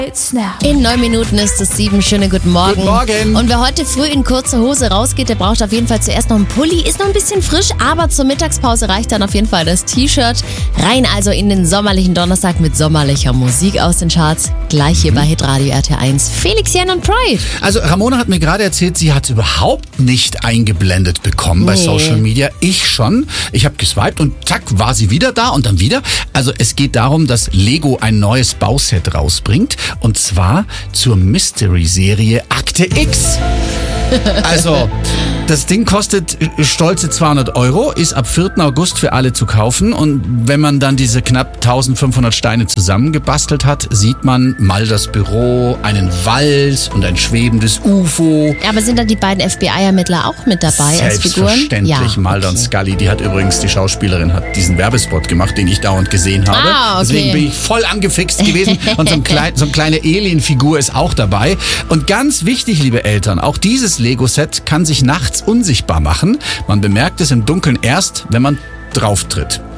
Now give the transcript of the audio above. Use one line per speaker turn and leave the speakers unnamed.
In 9 Minuten ist es 7. Schönen guten Morgen.
Guten Morgen.
Und wer heute früh in kurzer Hose rausgeht, der braucht auf jeden Fall zuerst noch einen Pulli. Ist noch ein bisschen frisch, aber zur Mittagspause reicht dann auf jeden Fall das T-Shirt. Rein also in den sommerlichen Donnerstag mit sommerlicher Musik aus den Charts. Gleich hier bei Hitradio RT1. Felix, Jan und Pride.
Also Ramona hat mir gerade erzählt, sie hat es überhaupt nicht eingeblendet bekommen bei Social Media. Ich schon. Ich habe geswiped und zack, war sie wieder da und dann wieder. Also es geht darum, dass Lego ein neues Bauset rausbringt. Und zwar zur Mystery-Serie Akte X. Also, das Ding kostet stolze 200 €, ist ab 4. August für alle zu kaufen. Und wenn man dann diese knapp 1500 Steine zusammengebastelt hat, sieht man mal das Büro, einen Wald und ein schwebendes UFO.
Ja, aber sind dann die beiden FBI-Ermittler auch mit dabei als Figuren?
Selbstverständlich. Mulder und Scully, die hat übrigens, die Schauspielerin, hat diesen Werbespot gemacht, den ich dauernd gesehen habe.
Ah, okay.
Deswegen bin ich voll angefixt gewesen. Und so eine kleine Alien-Figur ist auch dabei. Und ganz wichtig, liebe Eltern, auch dieses Lego-Set kann sich nachts unsichtbar machen. Man bemerkt es im Dunkeln erst, wenn man drauf tritt.